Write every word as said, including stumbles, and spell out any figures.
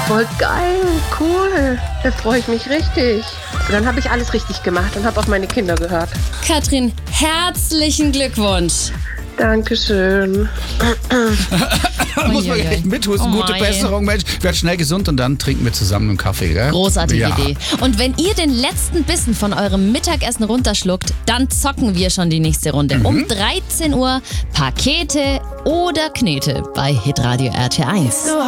Voll geil, cool. Da freue ich mich richtig. Und dann habe ich alles richtig gemacht und habe auf meine Kinder gehört. Katrin, herzlichen Glückwunsch. Dankeschön. Muss man echt mithusten. Oh Gute mein. Besserung, Mensch. Werd schnell gesund und dann trinken wir zusammen einen Kaffee, gell? Großartige Ja. Idee. Und wenn ihr den letzten Bissen von eurem Mittagessen runterschluckt, dann zocken wir schon die nächste Runde. Mhm. Um dreizehn Uhr Pakete oder Knete bei Hitradio R T eins.